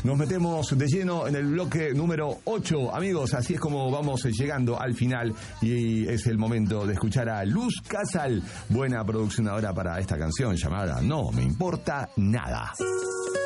Nos metemos de lleno en el bloque número 8. Amigos, así es como vamos llegando al final y es el momento de escuchar a Luz Casal, buena producción ahora para esta canción llamada No Me Importa Nada.